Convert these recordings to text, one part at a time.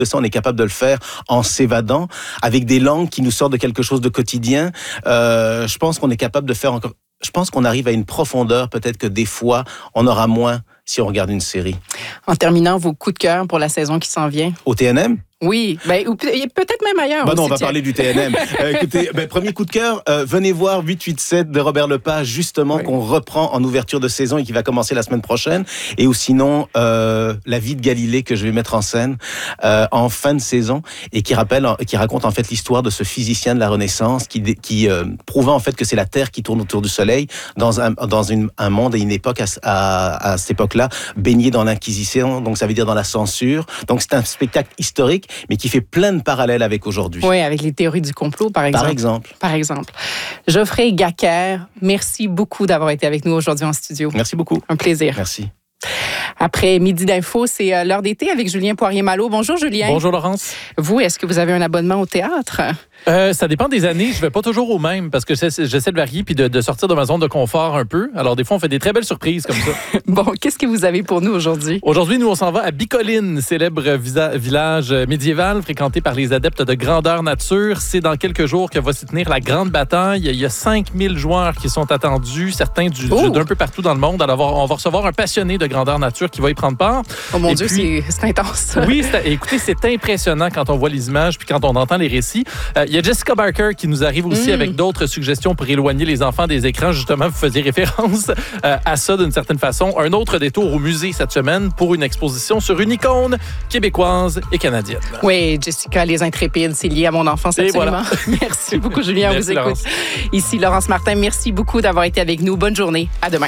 de ça, on est capable de le faire en s'évadant, avec des langues qui nous sortent de quelque chose de quotidien. Je pense qu'on est capable de faire encore... Je pense qu'on arrive à une profondeur, peut-être que des fois, on aura moins si on regarde une série. En terminant, vos coups de cœur pour la saison qui s'en vient? Au TNM? Oui, ou peut-être même ailleurs. Non, on va parler du TNM. Écoutez, premier coup de cœur, venez voir 887 de Robert Lepage, justement, qu'on reprend en ouverture de saison et qui va commencer la semaine prochaine. Et ou sinon, La vie de Galilée, que je vais mettre en scène en fin de saison et qui raconte en fait l'histoire de ce physicien de la Renaissance qui prouvant en fait que c'est la Terre qui tourne autour du Soleil dans un monde et une époque à cette époque-là baigné dans l'Inquisition, donc ça veut dire dans la censure. Donc c'est un spectacle historique, mais qui fait plein de parallèles avec aujourd'hui. Oui, avec les théories du complot, par exemple. Par exemple. Geoffrey Gacquer, merci beaucoup d'avoir été avec nous aujourd'hui en studio. Merci beaucoup. Un plaisir. Merci. Après Midi d'Info, c'est l'heure d'été avec Julien Poirier-Malo. Bonjour, Julien. Bonjour, Laurence. Vous, est-ce que vous avez un abonnement au théâtre? Ça dépend des années. Je vais pas toujours au même parce que j'essaie de varier puis de sortir de ma zone de confort un peu. Alors, des fois, on fait des très belles surprises comme ça. Bon, qu'est-ce que vous avez pour nous aujourd'hui? Aujourd'hui, nous, on s'en va à Bicoline, célèbre village médiéval fréquenté par les adeptes de grandeur nature. C'est dans quelques jours que va s'y tenir la grande bataille. Il y a 5000 joueurs qui sont attendus, certains d'un peu partout dans le monde. Alors, on va recevoir un passionné de grandeur nature qui va y prendre part. Oh mon Dieu, c'est intense. Oui, écoutez, c'est impressionnant quand on voit les images puis quand on entend les récits. Il y a Jessica Barker qui nous arrive aussi avec d'autres suggestions pour éloigner les enfants des écrans. Justement, vous faisiez référence à ça d'une certaine façon. Un autre détour au musée cette semaine pour une exposition sur une icône québécoise et canadienne. Oui, Jessica, les intrépides, c'est lié à mon enfance, absolument. Voilà. Merci beaucoup, Julien. On vous écoute. Laurence. Ici, Laurence Martin. Merci beaucoup d'avoir été avec nous. Bonne journée. À demain.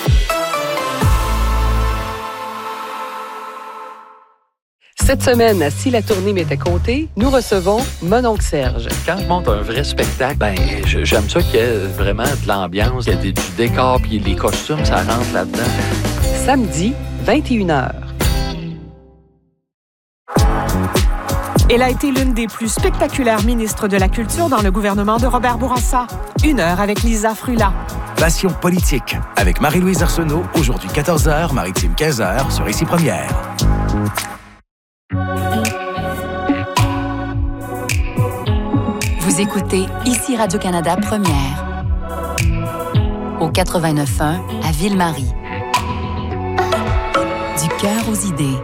Cette semaine, Si la tournée m'était comptée, nous recevons mon oncle Serge. Quand je monte un vrai spectacle, j'aime ça qu'il y ait vraiment de l'ambiance, il y a du décor, puis les costumes, ça rentre là-dedans. Samedi, 21h. Elle a été l'une des plus spectaculaires ministres de la Culture dans le gouvernement de Robert Bourassa. 1 heure avec Lisa Frula. Passion politique avec Marie-Louise Arsenault, aujourd'hui 14h, Maritime 15h, sur Ici Première. Vous écoutez Ici Radio-Canada Première, au 89.1 à Ville-Marie. Du cœur aux idées.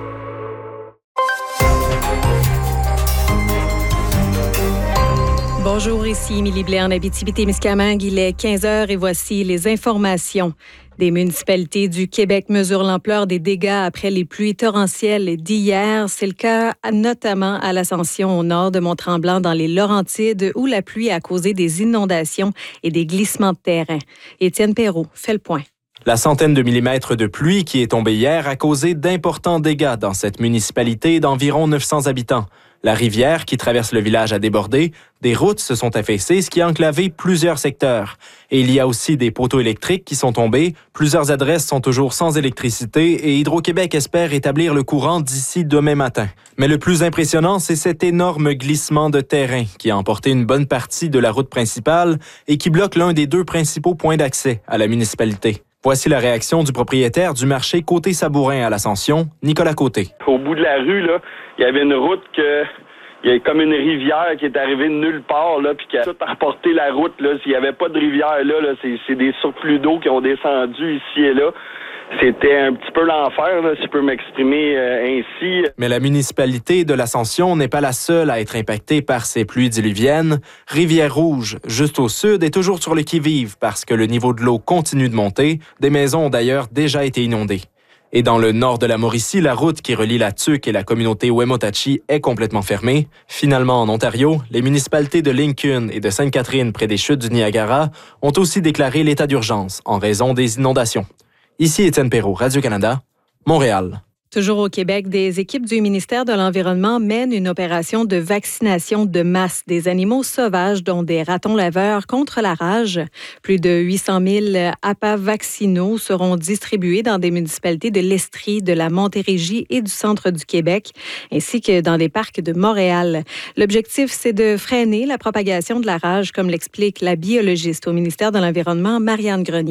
Bonjour, ici Émilie Blais en Abitibi-Témiscamingue. Il est 15h et voici les informations. Des municipalités du Québec mesurent l'ampleur des dégâts après les pluies torrentielles d'hier. C'est le cas notamment à l'Ascension au nord de Mont-Tremblant dans les Laurentides où la pluie a causé des inondations et des glissements de terrain. Étienne Perrault fait le point. La centaine de millimètres de pluie qui est tombée hier a causé d'importants dégâts dans cette municipalité d'environ 900 habitants. La rivière qui traverse le village a débordé, des routes se sont affaissées, ce qui a enclavé plusieurs secteurs. Et il y a aussi des poteaux électriques qui sont tombés, plusieurs adresses sont toujours sans électricité et Hydro-Québec espère établir le courant d'ici demain matin. Mais le plus impressionnant, c'est cet énorme glissement de terrain qui a emporté une bonne partie de la route principale et qui bloque l'un des 2 principaux points d'accès à la municipalité. Voici la réaction du propriétaire du marché Côté-Sabourin à l'Ascension, Nicolas Côté. Au bout de la rue, là, il y avait une route il y a comme une rivière qui est arrivée de nulle part, là, puis qui a tout emporté la route, là. S'il n'y avait pas de rivière, là, c'est des surplus d'eau qui ont descendu ici et là. C'était un petit peu l'enfer, là, si je peux m'exprimer ainsi. Mais la municipalité de l'Ascension n'est pas la seule à être impactée par ces pluies diluviennes. Rivière-Rouge, juste au sud, est toujours sur le qui-vive parce que le niveau de l'eau continue de monter. Des maisons ont d'ailleurs déjà été inondées. Et dans le nord de la Mauricie, la route qui relie la Tuque et la communauté Wemotachi est complètement fermée. Finalement, en Ontario, les municipalités de Lincoln et de Sainte-Catherine, près des chutes du Niagara, ont aussi déclaré l'état d'urgence en raison des inondations. Ici Étienne Perrault, Radio-Canada, Montréal. Toujours au Québec, des équipes du ministère de l'Environnement mènent une opération de vaccination de masse des animaux sauvages, dont des ratons laveurs contre la rage. Plus de 800 000 appâts vaccinaux seront distribués dans des municipalités de l'Estrie, de la Montérégie et du centre du Québec, ainsi que dans des parcs de Montréal. L'objectif, c'est de freiner la propagation de la rage, comme l'explique la biologiste au ministère de l'Environnement, Marianne Grenier.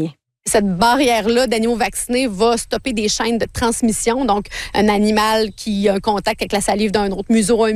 cette barrière-là d'animaux vaccinés va stopper des chaînes de transmission. Donc, un animal qui a un contact avec la salive d'un autre museau, un